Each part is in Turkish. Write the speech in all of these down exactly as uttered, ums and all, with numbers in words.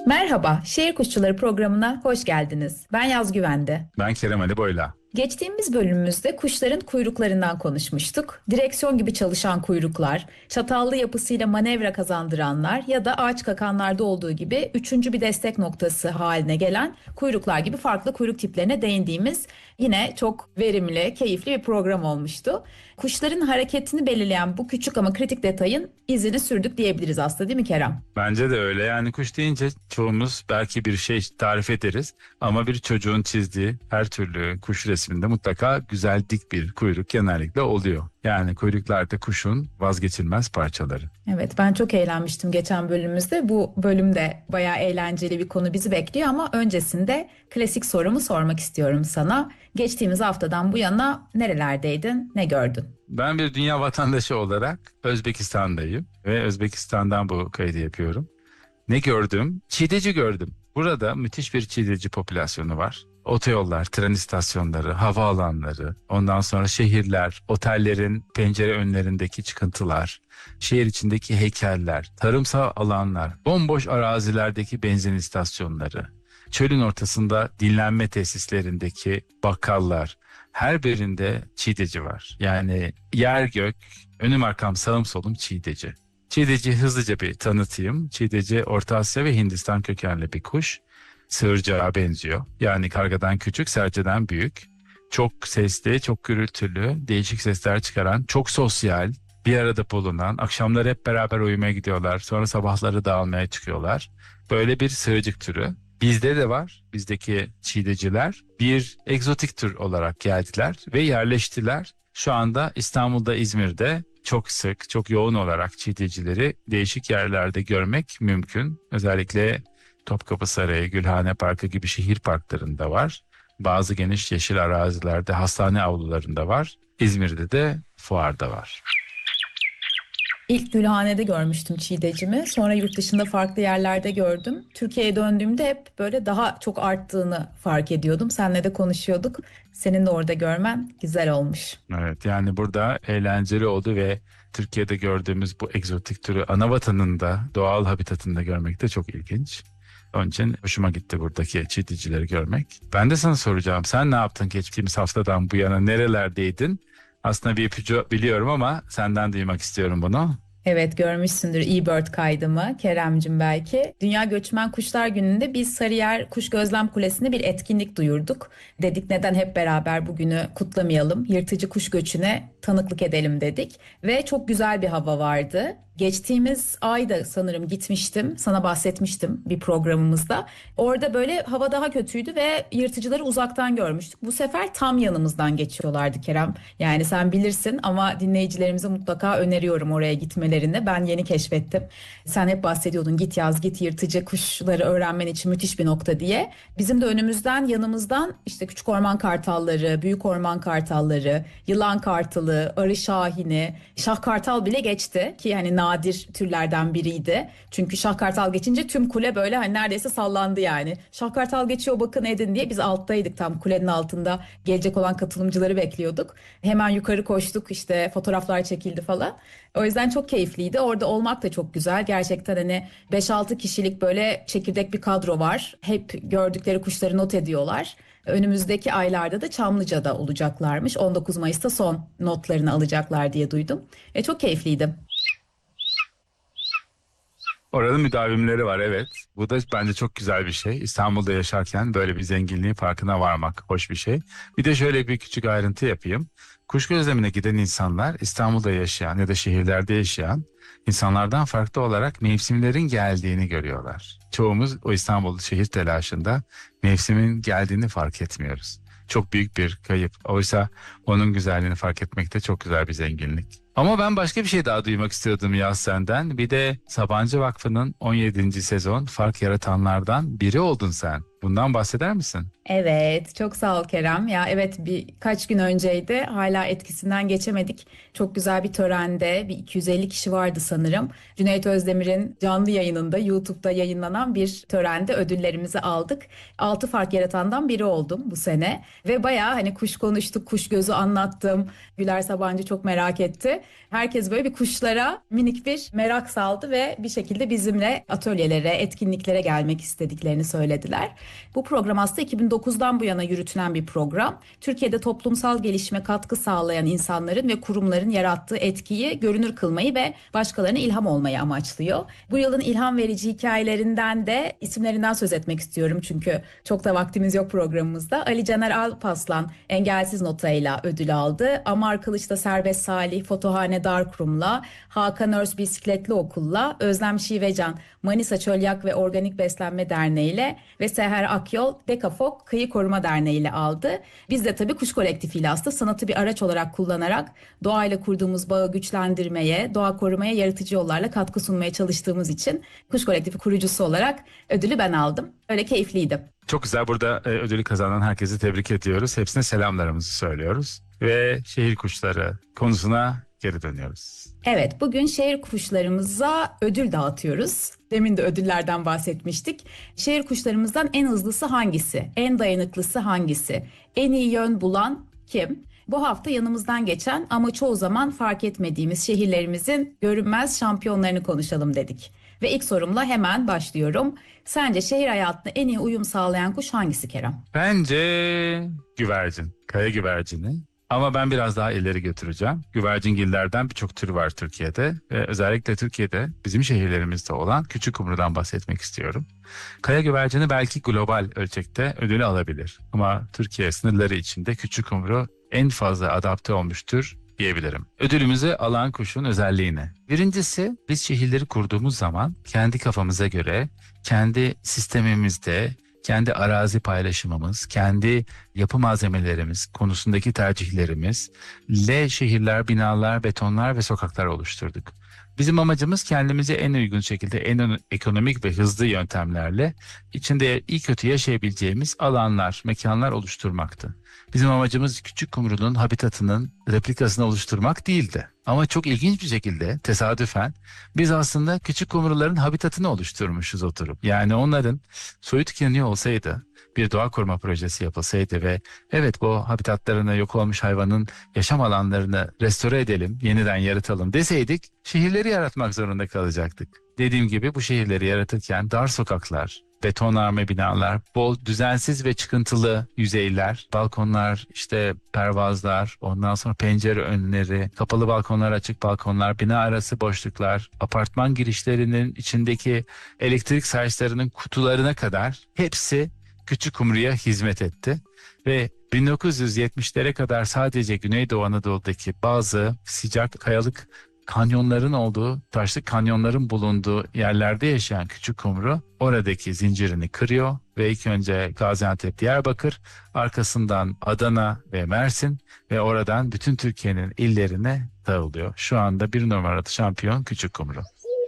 Merhaba, Şehir Kuşçuları programına hoş geldiniz. Ben Yaz Güvende. Ben Kerem Ali Boyla. Geçtiğimiz bölümümüzde kuşların kuyruklarından konuşmuştuk. Direksiyon gibi çalışan kuyruklar, çatallı yapısıyla manevra kazandıranlar ya da ağaç kakanlarda olduğu gibi üçüncü bir destek noktası haline gelen kuyruklar gibi farklı kuyruk tiplerine değindiğimiz yine çok verimli, keyifli bir program olmuştu. Kuşların hareketini belirleyen bu küçük ama kritik detayın izini sürdük diyebiliriz aslında, değil mi Kerem? Bence de öyle. Yani kuş deyince çoğumuz belki bir şey tarif ederiz. Ama bir çocuğun çizdiği her türlü kuş resminde mutlaka güzel dik bir kuyruk genellikle oluyor. Yani kuyruklar da kuşun vazgeçilmez parçaları. Evet, ben çok eğlenmiştim geçen bölümümüzde. Bu bölümde bayağı eğlenceli bir konu bizi bekliyor ama öncesinde klasik sorumu sormak istiyorum sana. Geçtiğimiz haftadan bu yana nerelerdeydin, ne gördün? Ben bir dünya vatandaşı olarak Özbekistan'dayım ve Özbekistan'dan bu kaydı yapıyorum. Ne gördüm? Çiğdeci gördüm. Burada müthiş bir çiğdeci popülasyonu var. Otoyollar, tren istasyonları, havaalanları, ondan sonra şehirler, otellerin pencere önlerindeki çıkıntılar, şehir içindeki heykeller, tarımsal alanlar, bomboş arazilerdeki benzin istasyonları, çölün ortasında dinlenme tesislerindeki bakkallar, her birinde çiğdeci var. Yani yer gök, önüm arkam sağım solum çiğdeci. Çiğdeci hızlıca bir tanıtayım. Çiğdeci Orta Asya ve Hindistan kökenli bir kuş. Sığırcığa benziyor. Yani kargadan küçük, serçeden büyük. Çok sesli, çok gürültülü, değişik sesler çıkaran, çok sosyal, bir arada bulunan, akşamları hep beraber uyumaya gidiyorlar. Sonra sabahları dağılmaya çıkıyorlar. Böyle bir sığırcık türü. Bizde de var. Bizdeki çiğdeciler bir egzotik tür olarak geldiler ve yerleştiler. Şu anda İstanbul'da, İzmir'de çok sık, çok yoğun olarak çiğdecileri değişik yerlerde görmek mümkün. Özellikle Topkapı Sarayı, Gülhane Parkı gibi şehir parklarında var. Bazı geniş yeşil arazilerde, hastane avlularında var. İzmir'de de fuarda var. İlk Gülhane'de görmüştüm çiğdecimi. Sonra yurt dışında farklı yerlerde gördüm. Türkiye'ye döndüğümde hep böyle daha çok arttığını fark ediyordum. Seninle de konuşuyorduk. Senin de orada görmen güzel olmuş. Evet, yani burada eğlenceli oldu ve Türkiye'de gördüğümüz bu egzotik türü ana vatanında, doğal habitatında görmek de çok ilginç. Onun için hoşuma gitti buradaki çiğdicileri görmek. Ben de sana soracağım. Sen ne yaptın geçtiğimiz haftadan bu yana? Nerelerdeydin? Aslında bir ipucu biliyorum ama senden duymak istiyorum bunu. Evet, görmüşsündür eBird kaydımı Keremcim belki. Dünya Göçmen Kuşlar Günü'nde biz Sarıyer Kuş Gözlem Kulesi'nde bir etkinlik duyurduk. Dedik neden hep beraber bugünü kutlamayalım, yırtıcı kuş göçüne tanıklık edelim dedik. Ve çok güzel bir hava vardı. Geçtiğimiz ayda sanırım gitmiştim, sana bahsetmiştim bir programımızda. Orada böyle hava daha kötüydü ve yırtıcıları uzaktan görmüştük. Bu sefer tam yanımızdan geçiyorlardı Kerem. Yani sen bilirsin ama dinleyicilerimize mutlaka öneriyorum oraya gitmelerini. Ben yeni keşfettim. Sen hep bahsediyordun, git yaz git, yırtıcı kuşları öğrenmen için müthiş bir nokta diye. Bizim de önümüzden, yanımızdan işte küçük orman kartalları, büyük orman kartalları, yılan kartalı, arı şahini, şah kartal bile geçti ki yani nadir türlerden biriydi. Çünkü şah kartal geçince tüm kule böyle hani neredeyse sallandı yani. Şah kartal geçiyor bakın edin diye biz alttaydık, tam kulenin altında gelecek olan katılımcıları bekliyorduk. Hemen yukarı koştuk, işte fotoğraflar çekildi falan. O yüzden çok keyifliydi. Orada olmak da çok güzel. Gerçekten hani beş altı kişilik böyle çekirdek bir kadro var. Hep gördükleri kuşları not ediyorlar. Önümüzdeki aylarda da Çamlıca'da olacaklarmış. on dokuz Mayıs'ta son notlarını alacaklar diye duydum. E, çok keyifliydi. Oranın müdavimleri var, evet. Bu da bence çok güzel bir şey. İstanbul'da yaşarken böyle bir zenginliğin farkına varmak hoş bir şey. Bir de şöyle bir küçük ayrıntı yapayım. Kuş gözlemine giden insanlar İstanbul'da yaşayan ya da şehirlerde yaşayan insanlardan farklı olarak mevsimlerin geldiğini görüyorlar. Çoğumuz o İstanbul şehir telaşında mevsimin geldiğini fark etmiyoruz. Çok büyük bir kayıp. Oysa onun güzelliğini fark etmek de çok güzel bir zenginlik. Ama ben başka bir şey daha duymak istiyordum ya senden. Bir de Sabancı Vakfı'nın on yedinci sezon fark yaratanlardan biri oldun sen. Bundan bahseder misin? Evet, çok sağ ol Kerem. Ya evet, birkaç gün önceydi. Hala etkisinden geçemedik. Çok güzel bir törende bir iki yüz elli kişi vardı sanırım. Cüneyt Özdemir'in canlı yayınında YouTube'da yayınlanan bir törende ödüllerimizi aldık. Altı fark yaratandan biri oldum bu sene. Ve bayağı hani kuş konuştuk, kuş gözü anlattım. Güler Sabancı çok merak etti. herkes böyle bir kuşlara minik bir merak saldı ve bir şekilde bizimle atölyelere, etkinliklere gelmek istediklerini söylediler. Bu program aslında iki bin dokuzdan bu yana yürütülen bir program. Türkiye'de toplumsal gelişime katkı sağlayan insanların ve kurumların yarattığı etkiyi görünür kılmayı ve başkalarına ilham olmayı amaçlıyor. Bu yılın ilham verici hikayelerinden de isimlerinden söz etmek istiyorum çünkü çok da vaktimiz yok programımızda. Ali Caner Alpaslan engelsiz notayla ödül aldı. Amar Kılıç'ta Serbest Salih Fotohane Darkrum'la, Hakan Örs Bisikletli Okul'la, Özlem Şivecan Manisa Çölyak ve Organik Beslenme Derneği ile ve Seher Akyol Dekafok Kıyı Koruma Derneği ile aldı. Biz de tabii Kuş Kolektifi ile aslında sanatı bir araç olarak kullanarak doğayla kurduğumuz bağı güçlendirmeye, doğa korumaya yaratıcı yollarla katkı sunmaya çalıştığımız için Kuş Kolektifi kurucusu olarak ödülü ben aldım. Öyle keyifliydi. Çok güzel, burada e, ödülü kazanan herkesi tebrik ediyoruz. Hepsine selamlarımızı söylüyoruz. Ve şehir kuşları konusuna geri dönüyoruz. Evet, bugün şehir kuşlarımıza ödül dağıtıyoruz. Demin de ödüllerden bahsetmiştik. Şehir kuşlarımızdan en hızlısı hangisi? En dayanıklısı hangisi? En iyi yön bulan kim? Bu hafta yanımızdan geçen ama çoğu zaman fark etmediğimiz şehirlerimizin görünmez şampiyonlarını konuşalım dedik. Ve ilk sorumla hemen başlıyorum. Sence şehir hayatına en iyi uyum sağlayan kuş hangisi Kerem? Bence güvercin, kaya güvercini. Ama ben biraz daha ileri götüreceğim. Güvercingillerden birçok tür var Türkiye'de ve özellikle Türkiye'de bizim şehirlerimizde olan küçük kumrudan bahsetmek istiyorum. Kaya güvercini belki global ölçekte ödülü alabilir ama Türkiye sınırları içinde küçük kumru en fazla adapte olmuştur diyebilirim. Ödülümüzü alan kuşun özelliği ne? Birincisi, biz şehirleri kurduğumuz zaman kendi kafamıza göre, kendi sistemimizde, kendi arazi paylaşımımız, kendi yapı malzemelerimiz konusundaki tercihlerimizle şehirler, binalar, betonlar ve sokaklar oluşturduk. Bizim amacımız kendimize en uygun şekilde, en ekonomik ve hızlı yöntemlerle içinde iyi kötü yaşayabileceğimiz alanlar, mekanlar oluşturmaktı. Bizim amacımız küçük kumrunun habitatının replikasını oluşturmak değildi. Ama çok ilginç bir şekilde tesadüfen biz aslında küçük kumruların habitatını oluşturmuşuz oturup. Yani onların soyu tükeniyor olsaydı, bir doğa koruma projesi yapılsaydı ve evet bu habitatlarına yok olmuş hayvanın yaşam alanlarını restore edelim, yeniden yaratalım deseydik şehirleri yaratmak zorunda kalacaktık. Dediğim gibi bu şehirleri yaratırken dar sokaklar, betonarme binalar, bol düzensiz ve çıkıntılı yüzeyler, balkonlar, işte pervazlar, ondan sonra pencere önleri, kapalı balkonlar, açık balkonlar, bina arası boşluklar, apartman girişlerinin içindeki elektrik saçlarının kutularına kadar hepsi küçük kumruya hizmet etti ve bin dokuz yüz yetmişlere kadar sadece Güneydoğu Anadolu'daki bazı sıcak kayalık kanyonların olduğu, taşlık kanyonların bulunduğu yerlerde yaşayan küçük kumru oradaki zincirini kırıyor ve ilk önce Gaziantep, Diyarbakır, arkasından Adana ve Mersin ve oradan bütün Türkiye'nin illerine dağılıyor. Şu anda bir numaralı şampiyon küçük kumru.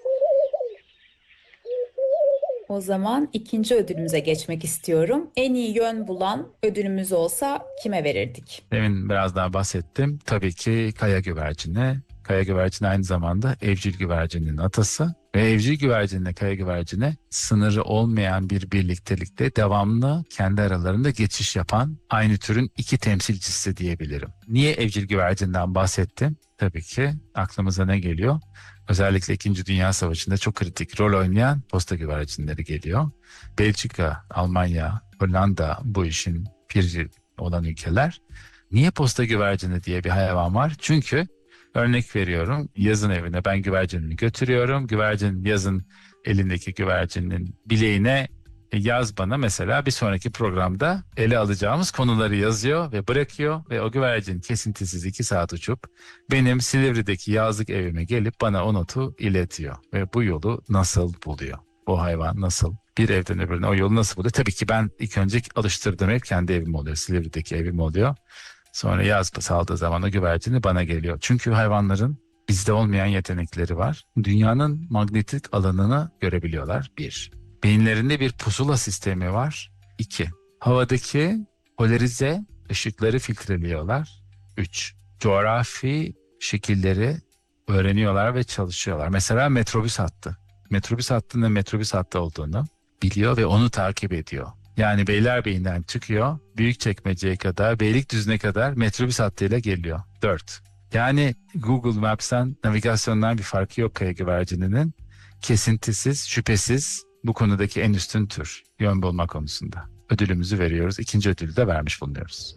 O zaman ikinci ödülümüze geçmek istiyorum. En iyi yön bulan ödülümüz olsa kime verirdik? Demin biraz daha bahsettim. Tabii ki kaya güvercini. Kaya güvercini aynı zamanda evcil güvercinin atası ve evcil güvercinle kaya güvercine sınırı olmayan bir birliktelikte devamlı kendi aralarında geçiş yapan aynı türün iki temsilcisi diyebilirim. Niye evcil güvercinden bahsettim? Tabii ki aklımıza ne geliyor? Özellikle İkinci Dünya Savaşı'nda çok kritik rol oynayan posta güvercinleri geliyor. Belçika, Almanya, Hollanda bu işin piri olan ülkeler. Niye posta güvercini diye bir hayvan var? Çünkü örnek veriyorum, yazın evine ben güvercinini götürüyorum. Güvercin yazın elindeki güvercinin bileğine yaz bana mesela bir sonraki programda ele alacağımız konuları yazıyor ve bırakıyor ve o güvercin kesintisiz iki saat uçup benim Silivri'deki yazlık evime gelip bana o notu iletiyor ve bu yolu nasıl buluyor? O hayvan nasıl bir evden öbürüne o yolu nasıl buluyor? Tabii ki ben ilk önce alıştırdığım ev kendi evim oluyor, Silivri'deki evim oluyor. Sonra yaz saldığı zaman o güvercini bana geliyor. Çünkü hayvanların bizde olmayan yetenekleri var. Dünyanın manyetik alanını görebiliyorlar. Bir. Beyinlerinde bir pusula sistemi var. İki. Havadaki polarize ışıkları filtreliyorlar. Üç. Coğrafi şekilleri öğreniyorlar ve çalışıyorlar. Mesela metrobüs hattı. Metrobüs hattının metrobüs hattı olduğunu biliyor ve onu takip ediyor. Yani Beylerbeyi'nden çıkıyor, Büyükçekmece'ye kadar, Beylikdüzü'ne kadar metrobüs hattıyla geliyor. Dört. Yani Google Maps'ten, navigasyondan bir farkı yok kaya güvercininin. Kesintisiz, şüphesiz bu konudaki en üstün tür yön bulma konusunda. Ödülümüzü veriyoruz. İkinci ödülü de vermiş bulunuyoruz.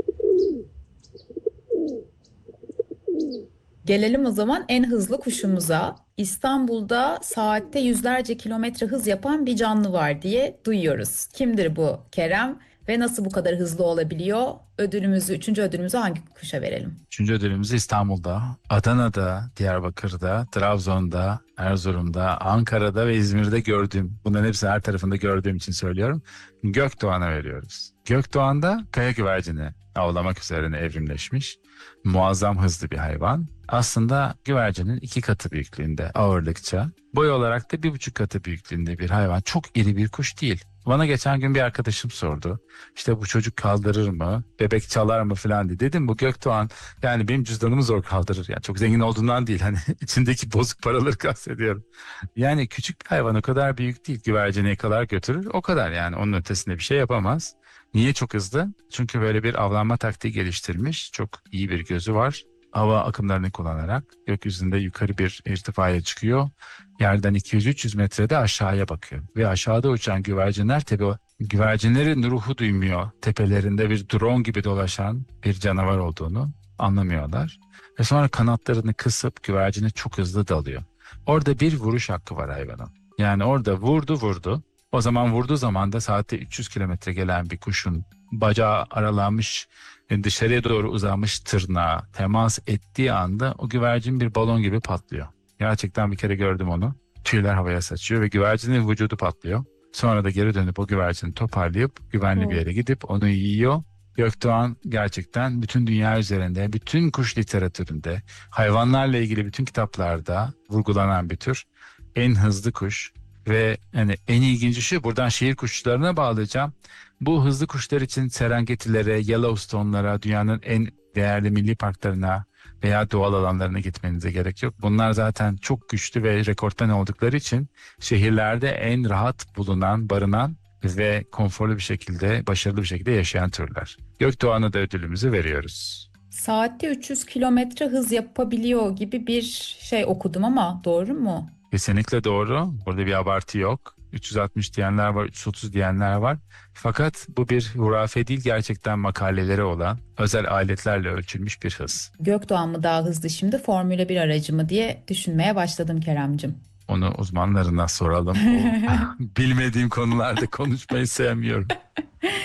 Gelelim o zaman en hızlı kuşumuza. İstanbul'da saatte yüzlerce kilometre hız yapan bir canlı var diye duyuyoruz. Kimdir bu Kerem ve nasıl bu kadar hızlı olabiliyor? Ödülümüzü, üçüncü ödülümüzü hangi kuşa verelim? Üçüncü ödülümüzü İstanbul'da, Adana'da, Diyarbakır'da, Trabzon'da, Erzurum'da, Ankara'da ve İzmir'de gördüğüm, bunların hepsini her tarafında gördüğüm için söylüyorum. Gökdoğan'a veriyoruz. Gökdoğan'da kaya güvercini avlamak üzerine evrimleşmiş. Muazzam hızlı bir hayvan. Aslında güvercinin iki katı büyüklüğünde ağırlıkça. Boy olarak da bir buçuk katı büyüklüğünde bir hayvan. Çok iri bir kuş değil. Bana geçen gün bir arkadaşım sordu. İşte bu çocuk kaldırır mı? Bebek çalar mı falan diye. Dedim bu Gökdoğan yani benim cüzdanımı zor kaldırır. Yani çok zengin olduğundan değil. Hani içindeki bozuk paraları kastediyorum. Yani küçük bir hayvan o kadar büyük değil. Güvercine kadar götürür. O kadar yani onun ötesinde bir şey yapamaz. Niye çok hızlı? Çünkü böyle bir avlanma taktiği geliştirmiş. Çok iyi bir gözü var. Hava akımlarını kullanarak gökyüzünde yukarı bir irtifaya çıkıyor. Yerden iki yüz üç yüz metrede aşağıya bakıyor. Ve aşağıda uçan güvercinler tabii o güvercinlerin ruhu duymuyor. Tepelerinde bir drone gibi dolaşan bir canavar olduğunu anlamıyorlar. Ve sonra kanatlarını kısıp güvercine çok hızlı dalıyor. Orada bir vuruş hakkı var hayvanın. Yani orada vurdu vurdu. O zaman vurduğu zaman da saatte üç yüz kilometre gelen bir kuşun bacağı aralanmış, dışarıya doğru uzanmış tırnağı temas ettiği anda o güvercin bir balon gibi patlıyor. Gerçekten bir kere gördüm onu. Tüyler havaya saçıyor ve güvercinin vücudu patlıyor. Sonra da geri dönüp o güvercini toparlayıp güvenli bir Oh. yere gidip onu yiyor. Gökdoğan gerçekten bütün dünya üzerinde, bütün kuş literatüründe, hayvanlarla ilgili bütün kitaplarda vurgulanan bir tür. En hızlı kuş ve hani en ilginci şu, buradan şehir kuşlarına bağlayacağım. Bu hızlı kuşlar için Serengeti'lere, Yellowstone'lara, dünyanın en değerli milli parklarına veya doğal alanlarına gitmenize gerek yok. Bunlar zaten çok güçlü ve rekortmen oldukları için şehirlerde en rahat bulunan, barınan ve konforlu bir şekilde, başarılı bir şekilde yaşayan türler. Gökdoğan'a da ödülümüzü veriyoruz. Saatte üç yüz kilometre hız yapabiliyor gibi bir şey okudum ama doğru mu? Kesinlikle doğru. Burada bir abartı yok. üç yüz altmış diyenler var, üç yüz otuz diyenler var. Fakat bu bir hurafe değil, gerçekten makaleleri olan özel aletlerle ölçülmüş bir hız. Gökdoğan mı daha hızlı şimdi, Formula bir aracı mı diye düşünmeye başladım Keremcim. Onu uzmanlarına soralım. O bilmediğim konularda konuşmayı sevmiyorum.